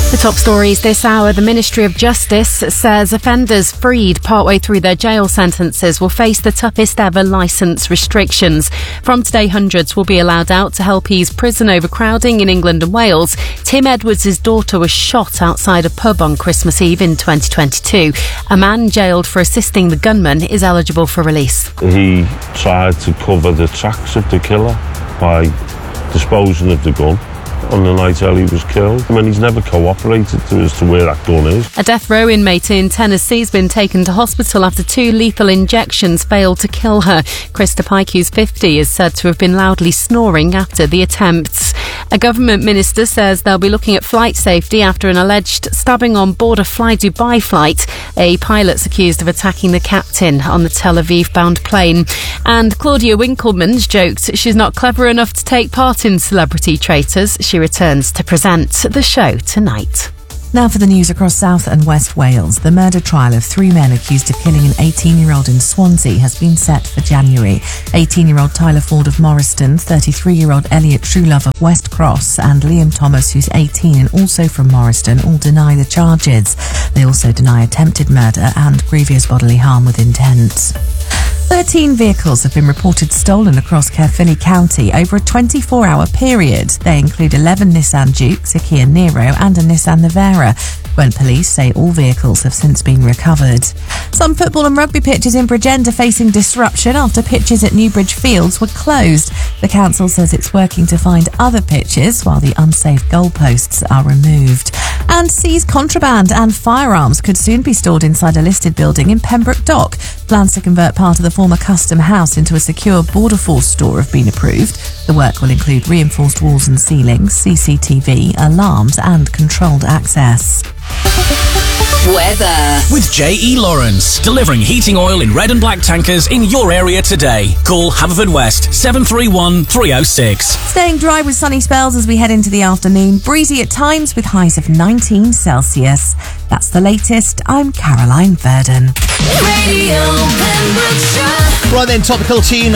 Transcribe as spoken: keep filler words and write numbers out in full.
The top stories this hour. The Ministry of Justice says offenders freed partway through their jail sentences will face the toughest ever licence restrictions. From today, hundreds will be allowed out to help ease prison overcrowding in England and Wales. Tim Edwards' daughter was shot outside a pub on Christmas Eve in twenty twenty-two. A man jailed for assisting the gunman is eligible for release. He tried to cover the tracks of the killer by disposing of the gun on the night Ellie was killed. I mean, he's never cooperated to as to where that gun is. A death row inmate in Tennessee has been taken to hospital after two lethal injections failed to kill her. Krista Pike, who's fifty, is said to have been loudly snoring after the attempts. A government minister says they'll be looking at flight safety after an alleged stabbing on board a Fly Dubai flight. A pilot's accused of attacking the captain on the Tel Aviv-bound plane. And Claudia Winkleman's joked she's not clever enough to take part in Celebrity Traitors. She returns to present the show tonight. Now for the news across South and West Wales. The murder trial of three men accused of killing an eighteen-year-old in Swansea has been set for January. eighteen-year-old Tyler Ford of Morriston, thirty-three-year-old Elliot Truelove of West Cross and Liam Thomas, who's eighteen and also from Morriston, all deny the charges. They also deny attempted murder and grievous bodily harm with intent. thirteen vehicles have been reported stolen across Caerphilly County over a twenty-four hour period. They include eleven Nissan Dukes, a Kia Niro and a Nissan Navara, when police say all vehicles have since been recovered. Some football and rugby pitches in Bridgend are facing disruption after pitches at Newbridge Fields were closed. The council says it's working to find other pitches while the unsafe goalposts are removed. And seized contraband and firearms could soon be stored inside a listed building in Pembroke Dock. Plans to convert part of the former Custom House into a secure Border Force store have been approved. The work will include reinforced walls and ceilings, C C T V, alarms and controlled access. Weather with J E Lawrence, delivering heating oil in red and black tankers in your area today. Call Haverfordwest seven three one, three oh six. Staying dry with sunny spells as we head into the afternoon. Breezy at times with highs of nineteen Celsius. That's the latest. I'm Caroline Verdon. Radio Pembrokeshire. Right then, topical tune